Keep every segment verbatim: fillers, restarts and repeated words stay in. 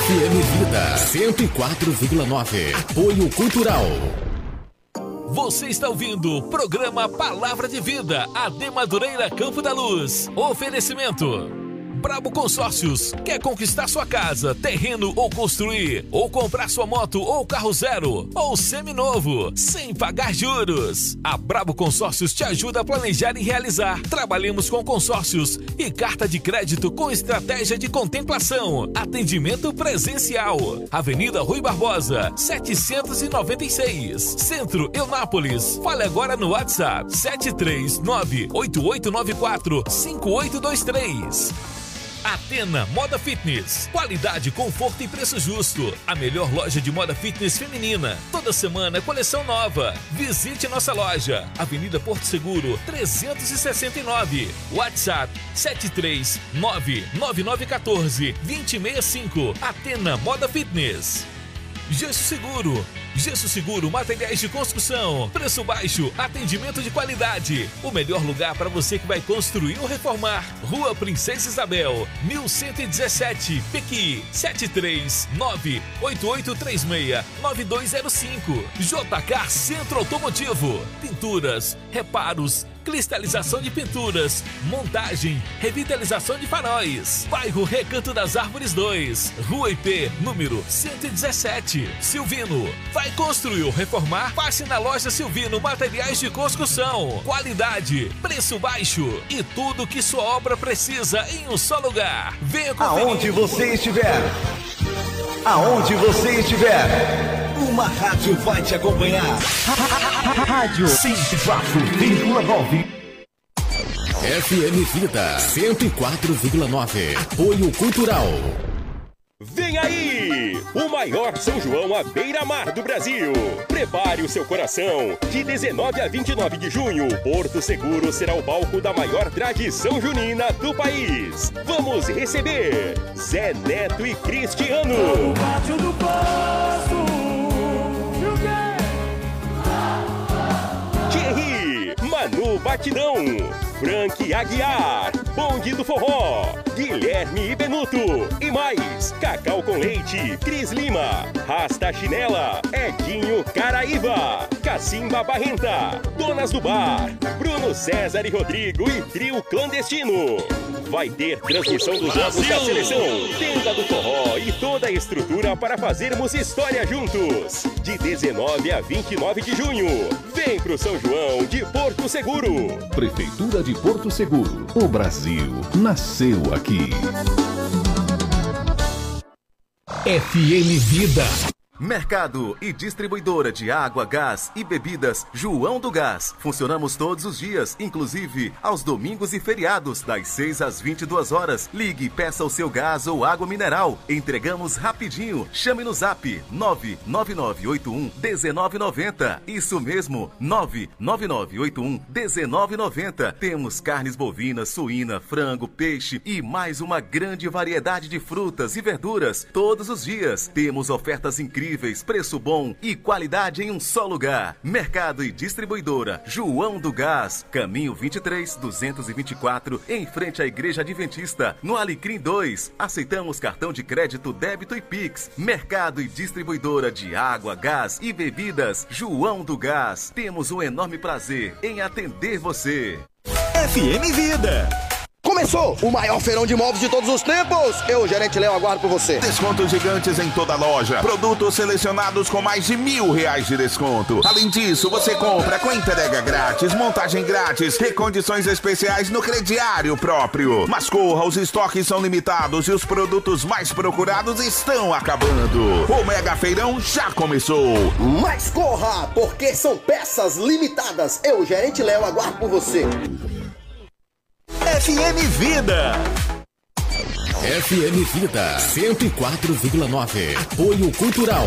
F M Vida cento e quatro vírgula nove. Apoio Cultural. Você está ouvindo o programa Palavra de Vida, A D Madureira Campo da Luz. Oferecimento Brabo Consórcios. Quer conquistar sua casa, terreno ou construir? Ou comprar sua moto ou carro zero? Ou seminovo, sem pagar juros? A Brabo Consórcios te ajuda a planejar e realizar. Trabalhamos com consórcios e carta de crédito com estratégia de contemplação. Atendimento presencial. Avenida Rui Barbosa, setecentos e noventa e seis. Centro Eunápolis. Fale agora no WhatsApp sete três nove oito oito nove quatro cinco oito dois três. Atena Moda Fitness. Qualidade, conforto e preço justo. A melhor loja de moda fitness feminina. Toda semana, coleção nova. Visite nossa loja. Avenida Porto Seguro, trezentos e sessenta e nove. WhatsApp sete três nove nove nove um quatro dois zero seis cinco. Atena Moda Fitness. Gesso Seguro. Gesso Seguro, materiais de construção. Preço baixo, atendimento de qualidade. O melhor lugar para você que vai construir ou reformar. Rua Princesa Isabel, mil cento e dezessete, Pequi. sete três nove oito oito três seis nove dois zero cinco. J K Centro Automotivo. Pinturas, reparos, cristalização de pinturas, montagem, revitalização de faróis. Bairro Recanto das Árvores dois, Rua I P, número cento e dezessete. Silvino, vai construir ou reformar? Passe na loja Silvino Materiais de Construção. Qualidade, preço baixo e tudo que sua obra precisa em um só lugar. Venha conferir. Aonde você estiver, aonde você estiver, uma rádio vai te acompanhar. Rádio cento e quatro vírgula nove. F M Vida cento e quatro vírgula nove. Apoio Cultural. Vem aí! O maior São João à beira-mar do Brasil. Prepare o seu coração. De dezenove a vinte e nove de junho, Porto Seguro será o palco da maior tradição junina do país. Vamos receber Zé Neto e Cristiano. No pátio do poço, Thierry, Manu Batidão, Frank Aguiar, Bonde do Forró, Guilherme e Benuto e mais, Cacau com Leite, Cris Lima, Rasta Chinela, Edinho Caraíva, Cacimba Barrenta, Donas do Bar, Bruno César e Rodrigo e Trio Clandestino. Vai ter transmissão dos jogos da seleção, tenda do forró e toda a estrutura para fazermos história juntos. De dezenove a vinte e nove de junho, vem pro São João de Porto Seguro. Prefeitura de Porto Seguro. O Brasil nasceu aqui. F M Vida. Mercado e distribuidora de água, gás e bebidas João do Gás. Funcionamos todos os dias, inclusive aos domingos e feriados, das seis às vinte e duas horas. Ligue e peça o seu gás ou água mineral. Entregamos rapidinho. Chame no zap nove nove nove oito um um nove nove zero. Isso mesmo, nove nove nove oito um um nove nove zero. Temos carnes bovinas, suína, frango, peixe e mais uma grande variedade de frutas e verduras todos os dias. Temos ofertas incríveis, preço bom e qualidade em um só lugar. Mercado e distribuidora João do Gás, caminho vinte e três, duzentos e vinte e quatro, em frente à Igreja Adventista, no Alecrim dois. Aceitamos cartão de crédito, débito e Pix. Mercado e distribuidora de água, gás e bebidas João do Gás. Temos um enorme prazer em atender você. F M Vida. Começou o maior feirão de móveis de todos os tempos. Eu, gerente Léo, aguardo por você. Descontos gigantes em toda a loja. Produtos selecionados com mais de mil reais de desconto. Além disso, você compra com entrega grátis, montagem grátis, recondições especiais no crediário próprio. Mas corra, os estoques são limitados e os produtos mais procurados estão acabando. O mega feirão já começou. Mas corra, porque são peças limitadas. Eu, gerente Léo, aguardo por você. F M Vida. F M Vida cento e quatro vírgula nove. Apoio Cultural.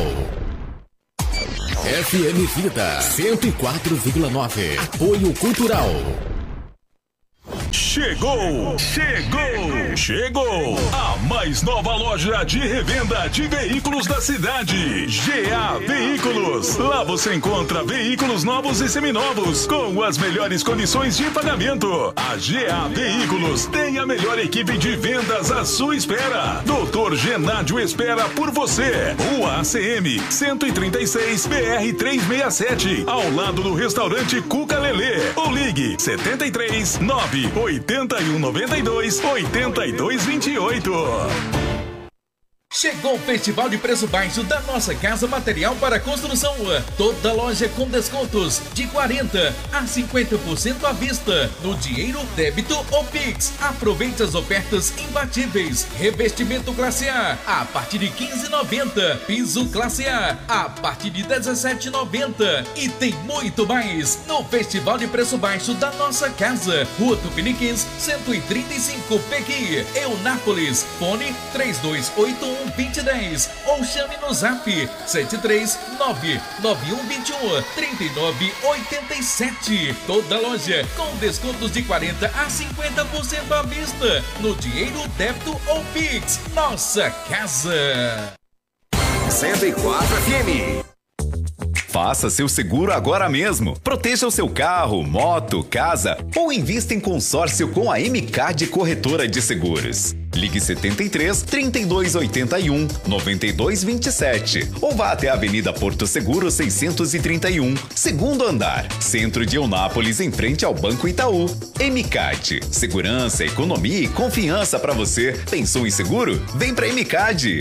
F M Vida cento e quatro vírgula nove. Apoio Cultural. Chegou! Chegou! Chegou! A mais nova loja de revenda de veículos da cidade. G A Veículos. Lá você encontra veículos novos e seminovos com as melhores condições de pagamento. A G A Veículos tem a melhor equipe de vendas à sua espera. doutor Genádio espera por você. Rua A C M cento e trinta e seis B R trezentos e sessenta e sete, ao lado do restaurante Cuca Lelê. Ou ligue setenta e três, nove oitenta e um, noventa e dois, oitenta e dois, vinte e oito. Chegou o Festival de Preço Baixo da Nossa Casa Material para Construção. Toda loja com descontos de quarenta a cinquenta por cento à vista, no dinheiro, débito ou Pix. Aproveite as ofertas imbatíveis. Revestimento classe A a partir de quinze reais e noventa centavos. Piso classe A a partir de dezessete reais e noventa centavos. E tem muito mais no Festival de Preço Baixo da Nossa Casa. Rua Tupiniquins, cento e trinta e cinco, Pequi, Eunápolis. Fone três dois oito um, vinte e dez ou chame no zap sete três nove nove um dois um, três nove oito sete. Toda loja com descontos de quarenta a cinquenta por cento à vista, no dinheiro, débito ou Pix. Nossa Casa. cento e quatro F M. Faça seu seguro agora mesmo. Proteja o seu carro, moto, casa ou invista em consórcio com a M C A D Corretora de Seguros. Ligue setenta e três, trinta e dois, oitenta e um, noventa e dois, vinte e sete ou vá até a Avenida Porto Seguro seiscentos e trinta e um, segundo andar, centro de Eunápolis, em frente ao Banco Itaú. M C A D, segurança, economia e confiança para você. Pensou em seguro? Vem pra M C A D.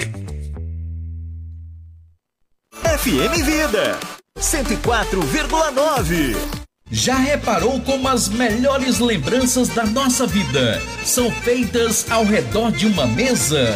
F M Vida cento e quatro vírgula nove. Já reparou como as melhores lembranças da nossa vida são feitas ao redor de uma mesa?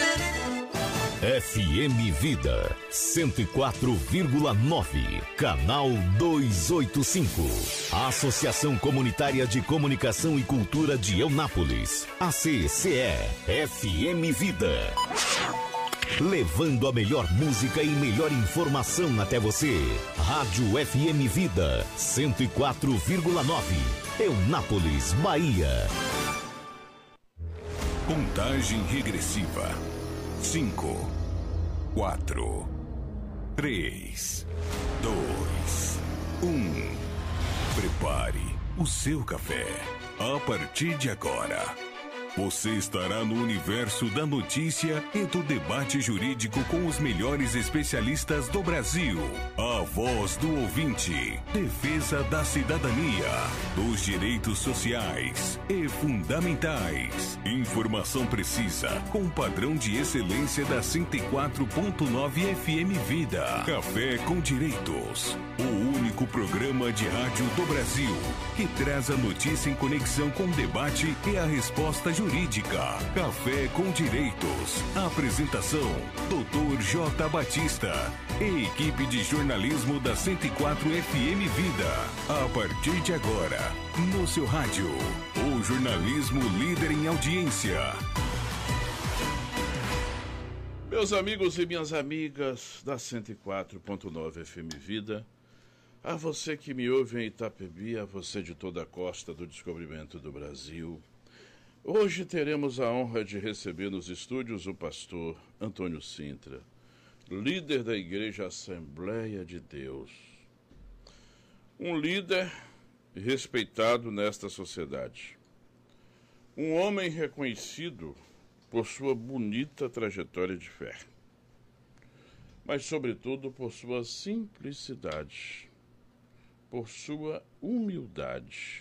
F M Vida cento e quatro vírgula nove, canal duzentos e oitenta e cinco. A Associação Comunitária de Comunicação e Cultura de Eunápolis, A C C E, F M Vida. Levando a melhor música e melhor informação até você. Rádio F M Vida cento e quatro vírgula nove, Eunápolis, Bahia. Contagem regressiva. cinco, quatro, três, dois, um. Prepare o seu café. A partir de agora, você estará no universo da notícia e do debate jurídico com os melhores especialistas do Brasil. A voz do ouvinte, defesa da cidadania, dos direitos sociais e fundamentais. Informação precisa, com padrão de excelência da cento e quatro ponto nove F M Vida. Café com Direitos, o único programa de rádio do Brasil que traz a notícia em conexão com o debate e a resposta jurídica. Jurídica. Café com Direitos. Apresentação: doutor J. Batista e equipe de jornalismo da cento e quatro F M Vida. A partir de agora, no seu rádio, o jornalismo líder em audiência. Meus amigos e minhas amigas da cento e quatro ponto nove F M Vida, a você que me ouve em Itapebi, a você de toda a costa do descobrimento do Brasil, hoje teremos a honra de receber nos estúdios o pastor Antônio Sintra, líder da Igreja Assembleia de Deus. Um líder respeitado nesta sociedade. Um homem reconhecido por sua bonita trajetória de fé, mas, sobretudo, por sua simplicidade, por sua humildade,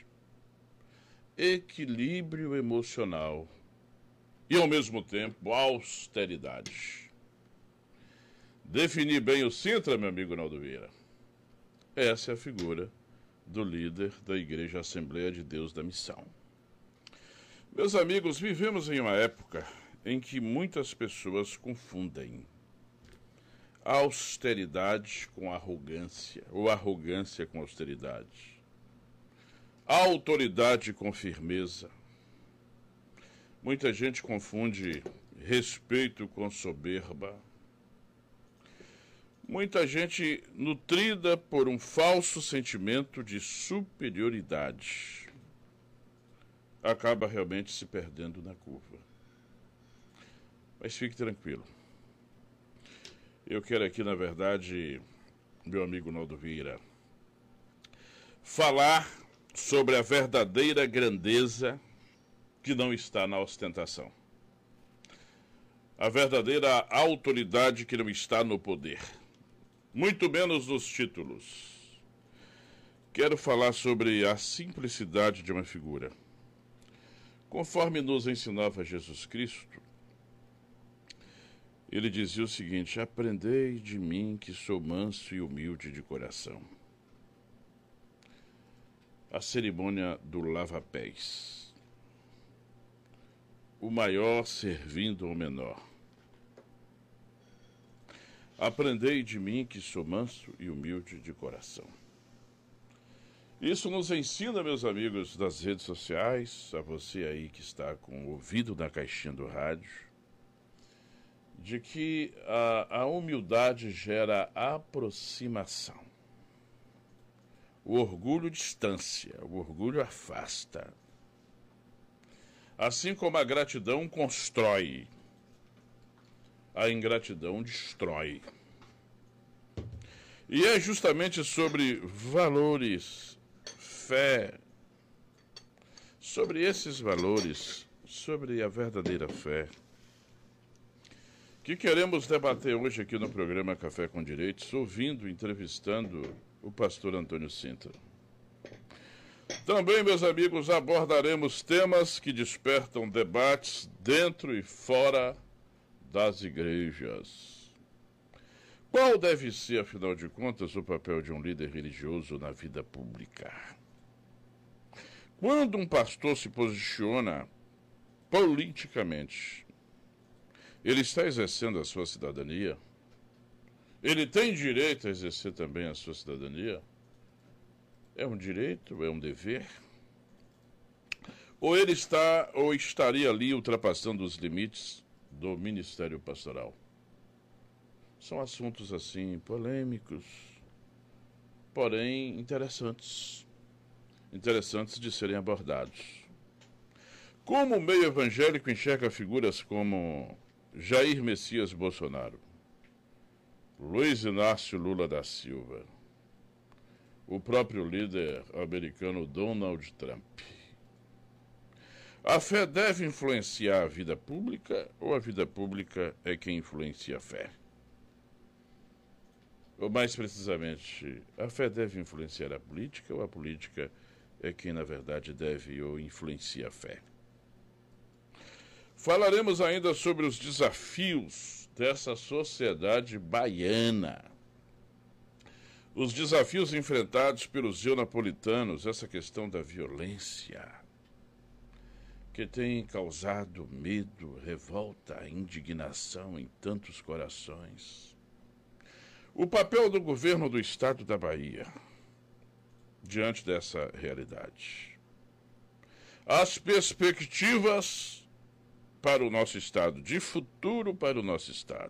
equilíbrio emocional e, ao mesmo tempo, austeridade. Definir bem o Sintra, meu amigo Naldo Vieira. Essa é a figura do líder da Igreja Assembleia de Deus da Missão. Meus amigos, vivemos em uma época em que muitas pessoas confundem a austeridade com arrogância, ou arrogância com austeridade. A autoridade com firmeza. Muita gente confunde respeito com soberba. Muita gente nutrida por um falso sentimento de superioridade. acaba realmente se perdendo na curva. Mas fique tranquilo. Eu quero aqui, na verdade, meu amigo Naldo Vieira, falar sobre a verdadeira grandeza que não está na ostentação. A verdadeira autoridade que não está no poder, muito menos nos títulos. Quero falar sobre a simplicidade de uma figura. Conforme nos ensinava Jesus Cristo, ele dizia o seguinte: aprendei de mim que sou manso e humilde de coração. A cerimônia do lava-pés. O maior servindo ao menor. Aprendei de mim que sou manso e humilde de coração. Isso nos ensina, meus amigos das redes sociais, a você aí que está com o ouvido na caixinha do rádio, de que a, a humildade gera aproximação. O orgulho distância, o orgulho afasta. Assim como a gratidão constrói, a ingratidão destrói. E é justamente sobre valores, fé, sobre esses valores, sobre a verdadeira fé, que queremos debater hoje aqui no programa Café com Direitos, ouvindo, entrevistando o pastor Antônio Sintra. Também, meus amigos, abordaremos temas que despertam debates dentro e fora das igrejas. Qual deve ser, afinal de contas, o papel de um líder religioso na vida pública? Quando um pastor se posiciona politicamente, ele está exercendo a sua cidadania? Ele tem direito a exercer também a sua cidadania? É um direito? É um dever? Ou ele está, ou estaria ali ultrapassando os limites do ministério pastoral? São assuntos assim polêmicos, porém interessantes. Interessantes de serem abordados. Como o meio evangélico enxerga figuras como Jair Messias Bolsonaro, Luiz Inácio Lula da Silva, o próprio líder americano Donald Trump? A fé deve influenciar a vida pública ou a vida pública é quem influencia a fé? Ou mais precisamente, a fé deve influenciar a política ou a política é quem na verdade deve ou influencia a fé? Falaremos ainda sobre os desafios dessa sociedade baiana. Os desafios enfrentados pelos geonapolitanos, essa questão da violência, que tem causado medo, revolta, indignação em tantos corações. O papel do governo do estado da Bahia diante dessa realidade. As perspectivas para o nosso estado, de futuro para o nosso estado.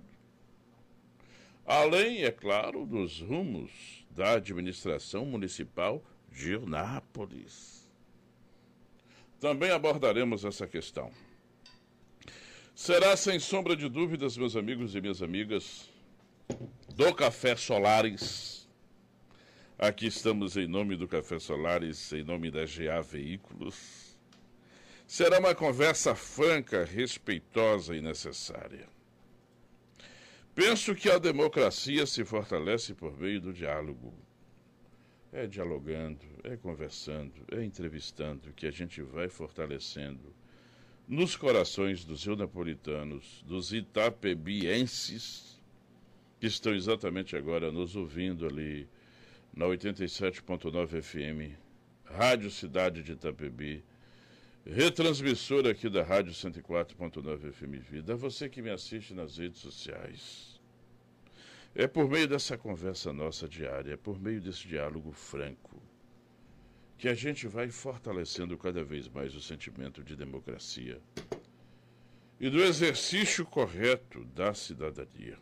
Além, é claro, dos rumos da administração municipal de Eunápolis. Também abordaremos essa questão. Será, sem sombra de dúvidas, meus amigos e minhas amigas, do Café Solares. Aqui estamos em nome do Café Solares, em nome da G A Veículos. Será uma conversa franca, respeitosa e necessária. Penso que a democracia se fortalece por meio do diálogo. É dialogando, é conversando, é entrevistando que a gente vai fortalecendo nos corações dos eunapolitanos, dos itapebienses, que estão exatamente agora nos ouvindo ali na oitenta e sete ponto nove F M, Rádio Cidade de Itapebi, retransmissora aqui da Rádio cento e quatro ponto nove F M Vida, a você que me assiste nas redes sociais. É por meio dessa conversa nossa diária, é por meio desse diálogo franco, que a gente vai fortalecendo cada vez mais o sentimento de democracia e do exercício correto da cidadania.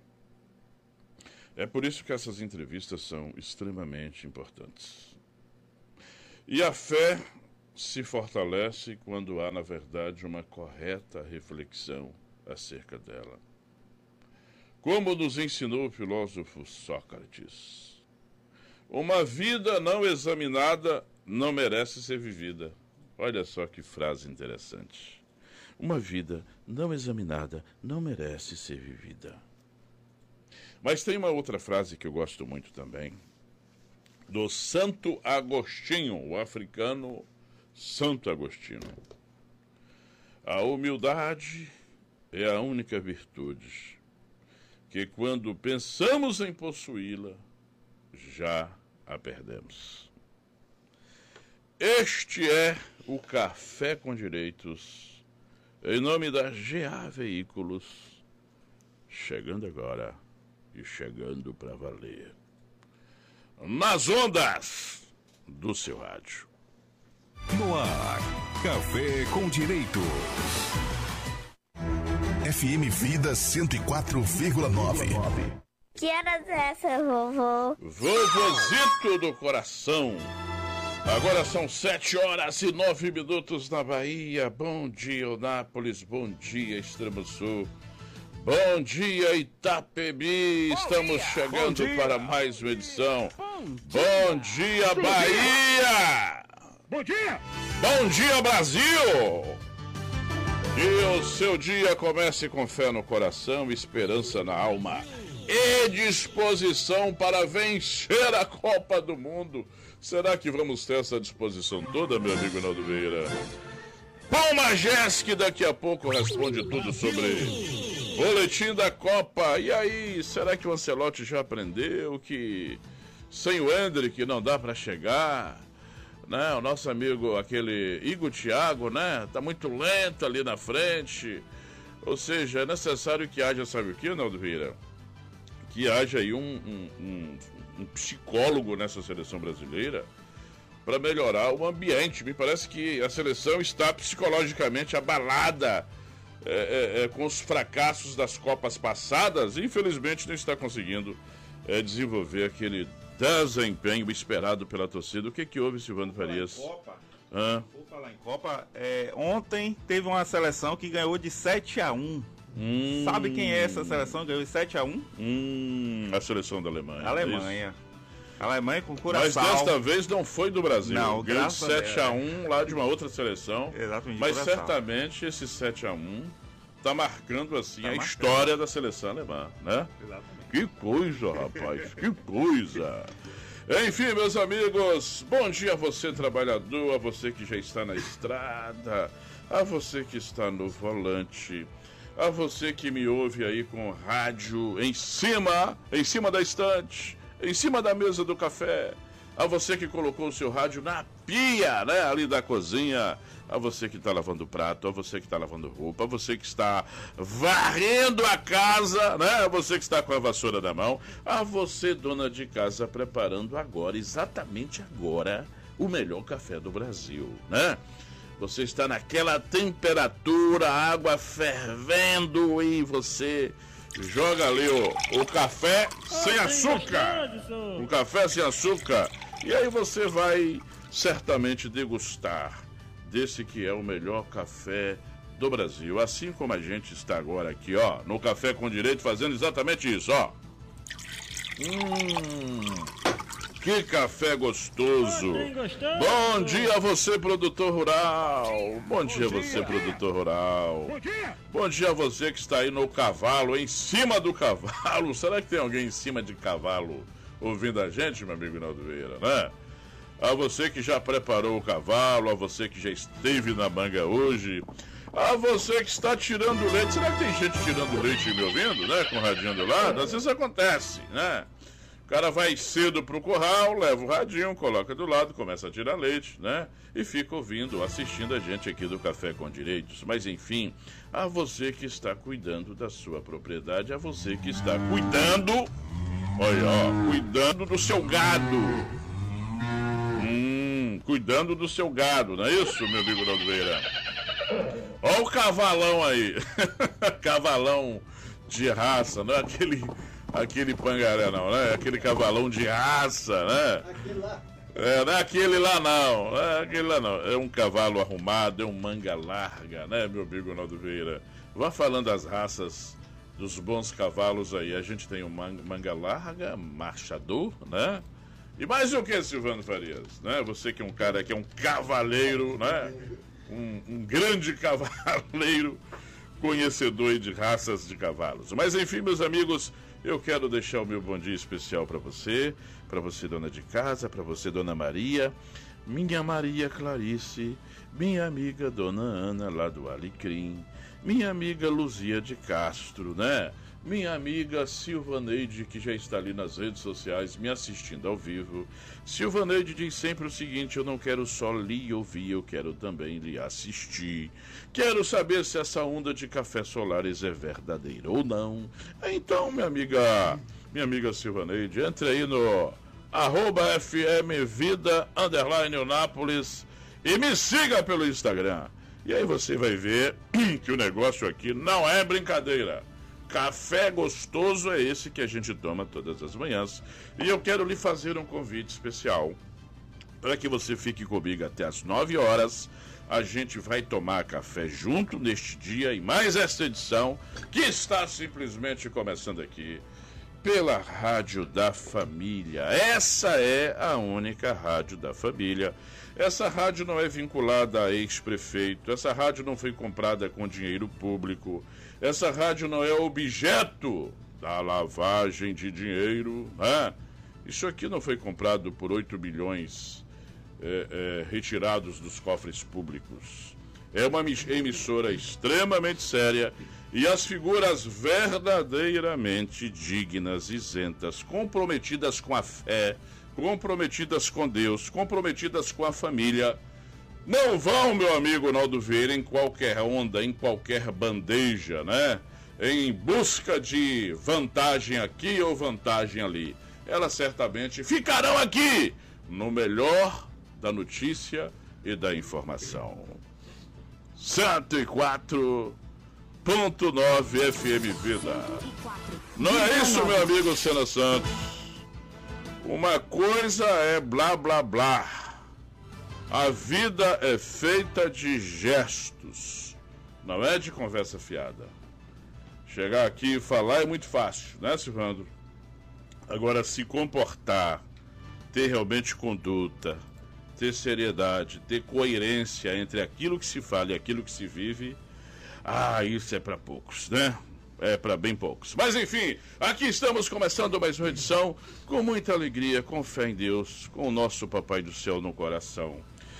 É por isso que essas entrevistas são extremamente importantes. E a fé se fortalece quando há, na verdade, uma correta reflexão acerca dela. Como nos ensinou o filósofo Sócrates, uma vida não examinada não merece ser vivida. Olha só que frase interessante. Uma vida não examinada não merece ser vivida. Mas tem uma outra frase que eu gosto muito também, do Santo Agostinho, o africano Santo Agostinho. A humildade é a única virtude que, quando pensamos em possuí-la, já a perdemos. Este é o Café com Direitos, em nome da G A Veículos, chegando agora e chegando para valer, nas ondas do seu rádio. No ar, Café com Direitos. F M Vida cento e quatro vírgula nove. Que horas é essa, vovô? Vovozito do coração. Agora são sete horas e nove minutos na Bahia. Bom dia, Eunápolis. Bom dia, Extremo Sul. Bom dia, Itapebi. Bom Estamos dia. chegando para mais uma edição. Bom dia, Bom dia Bahia. Bom dia. Bom dia, Brasil. Que o seu dia comece com fé no coração, esperança na alma e disposição para vencer a Copa do Mundo. Será que vamos ter essa disposição toda, meu amigo Naldo Vieira? Palma Jéssica, daqui a pouco responde tudo sobre boletim da Copa. E aí, será que o Ancelotti já aprendeu que sem o Endrick não dá para chegar? Né? O nosso amigo, aquele Igor Thiago, né? Tá muito lento ali na frente. Ou seja, é necessário que haja, sabe o que, Naldo Vieira? Que haja aí um, um, um, um psicólogo nessa seleção brasileira para melhorar o ambiente. Me parece que a seleção está psicologicamente abalada é, é, é, com os fracassos das Copas passadas e infelizmente não está conseguindo é, desenvolver aquele desempenho esperado pela torcida. O que que houve, Silvano Farias? Copa. Ah. Vou falar em Copa. É, ontem teve uma seleção que ganhou de sete a um. Hum. Sabe quem é essa seleção que ganhou de sete a um? Hum, a seleção da Alemanha. A Alemanha. A Alemanha com Curaçao. Mas desta vez não foi do Brasil. Não, ganhou de sete a um lá de uma outra seleção. Exatamente. Mas certamente esse sete a um está marcando assim tá a marcando. história da seleção alemã, né? Exatamente. Que coisa, rapaz, que coisa. Enfim, meus amigos, bom dia a você, trabalhador, a você que já está na estrada, a você que está no volante, a você que me ouve aí com o rádio em cima, em cima da estante, em cima da mesa do café, a você que colocou o seu rádio na pia, né, ali da cozinha, a você que está lavando prato, a você que está lavando roupa, a você que está varrendo a casa, né, a você que está com a vassoura na mão, a você, dona de casa, preparando agora, exatamente agora, o melhor café do Brasil, né? Você está naquela temperatura, água fervendo e você joga ali o, o café sem açúcar. O café sem açúcar. E aí você vai certamente degustar desse que é o melhor café do Brasil. Assim como a gente está agora aqui, ó, no Café com Direito, fazendo exatamente isso, ó. Hum... Que café gostoso! gostoso! Bom dia a você, produtor rural! Bom, Bom dia a você, produtor rural! Bom dia! Bom dia a você que está aí no cavalo, em cima do cavalo! Será que tem alguém em cima de cavalo ouvindo a gente, meu amigo Naldo Vieira, né? A você que já preparou o cavalo, a você que já esteve na manga hoje, a você que está tirando leite. Será que tem gente tirando leite me ouvindo, né? Com o radinho do lado? Às vezes acontece, né? O cara vai cedo pro curral, leva o radinho, coloca do lado, começa a tirar leite, né? E fica ouvindo, assistindo a gente aqui do Café com Direitos. Mas enfim, a você que está cuidando da sua propriedade, a você que está cuidando, olha, ó, cuidando do seu gado. Hum, cuidando do seu gado, não é isso, meu amigo Naldo Vieira? Olha o cavalão aí. Cavalão de raça, não é aquele... Aquele pangaré não, né? Aquele cavalão de raça, né? Aquele lá. É, não é aquele lá não, não é aquele lá não. É um cavalo arrumado, é um manga larga, né, meu amigo Ronaldo Vieira? Vá falando as raças dos bons cavalos aí. A gente tem o manga, manga larga, marchador, né? E mais o que, Silvano Farias? Né? Você que é um cara que é um cavaleiro, né? Um, um grande cavaleiro, conhecedor de raças de cavalos. Mas enfim, meus amigos, eu quero deixar o meu bom dia especial para você, para você, dona de casa, para você, dona Maria, minha Maria Clarice, minha amiga dona Ana, lá do Alecrim, minha amiga Luzia de Castro, né? Minha amiga Silvaneide, que já está ali nas redes sociais me assistindo ao vivo. Silvaneide diz sempre o seguinte: eu não quero só lhe ouvir, eu quero também lhe assistir. Quero saber se essa onda de café solares é verdadeira ou não. Então, minha amiga, minha amiga Silvaneide, entre aí no arroba F M Vida underline Eunápolis e me siga pelo Instagram. E aí você vai ver que o negócio aqui não é brincadeira. Café gostoso é esse que a gente toma todas as manhãs. E eu quero lhe fazer um convite especial para que você fique comigo até as nove horas. A gente vai tomar café junto neste dia e mais esta edição que está simplesmente começando aqui pela Rádio da Família. Essa é a única Rádio da Família. Essa rádio não é vinculada a ex-prefeito. Essa rádio não foi comprada com dinheiro público. Essa rádio não é objeto da lavagem de dinheiro, né? Isso aqui não foi comprado por oito milhões é, é, retirados dos cofres públicos. É uma emissora extremamente séria e as figuras verdadeiramente dignas, isentas, comprometidas com a fé, comprometidas com Deus, comprometidas com a família, não vão, meu amigo Ronaldo Vieira, em qualquer onda, em qualquer bandeja, né? Em busca de vantagem aqui ou vantagem ali. Elas certamente ficarão aqui, no melhor da notícia e da informação. cento e quatro ponto nove F M Vida. Não é isso, meu amigo Sena Santos? Uma coisa é blá blá blá. A vida é feita de gestos, não é de conversa fiada. Chegar aqui e falar é muito fácil, né, Silvandro? Agora, se comportar, ter realmente conduta, ter seriedade, ter coerência entre aquilo que se fala e aquilo que se vive, ah, isso é para poucos, né? É para bem poucos. Mas enfim, aqui estamos começando mais uma edição com muita alegria, com fé em Deus, com o nosso Papai do Céu no coração.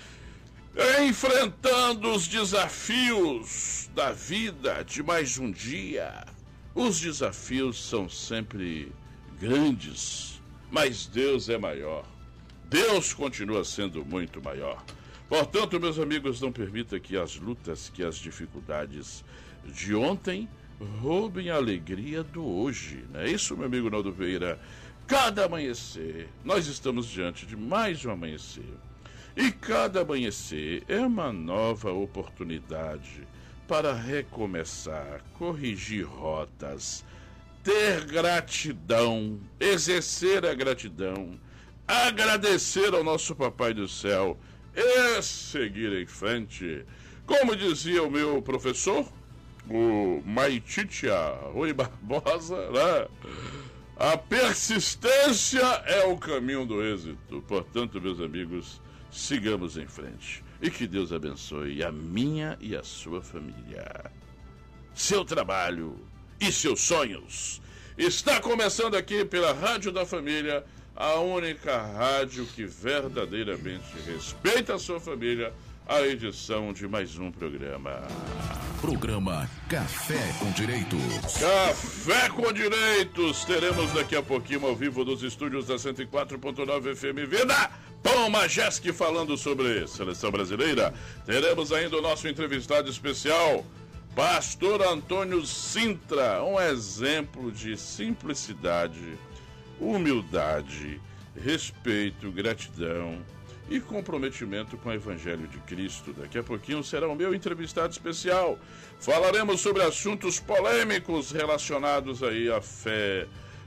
Enfrentando os desafios da vida de mais um dia. Os desafios são sempre grandes, mas Deus é maior. Deus continua sendo muito maior. Portanto, meus amigos, não permita que as lutas, que as dificuldades de ontem roubem a alegria do hoje. Não é isso, meu amigo Ronaldo Vieira? Cada amanhecer, nós estamos diante de mais um amanhecer. E cada amanhecer é uma nova oportunidade para recomeçar, corrigir rotas, ter gratidão, exercer a gratidão, agradecer ao nosso Papai do Céu e seguir em frente. Como dizia o meu professor, o Maititia Rui Barbosa, né? A persistência é o caminho do êxito. Portanto, meus amigos, sigamos em frente. E que Deus abençoe a minha e a sua família. Seu trabalho e seus sonhos. Está começando aqui pela Rádio da Família, a única rádio que verdadeiramente respeita a sua família, a edição de mais um programa. Programa Café com Direitos. Café com Direitos. Teremos daqui a pouquinho ao vivo dos estúdios da cento e quatro ponto nove F M Vida, Pão Majeski falando sobre seleção brasileira. Teremos ainda o nosso entrevistado especial, Pastor Antônio Sintra, um exemplo de simplicidade, humildade, respeito, gratidão e comprometimento com o Evangelho de Cristo. Daqui a pouquinho será o meu entrevistado especial. Falaremos sobre assuntos polêmicos relacionados aí à fé,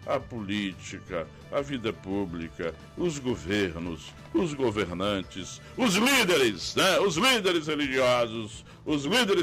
a política, a vida pública, os governos, os governantes, os líderes, né? Os líderes religiosos, os líderes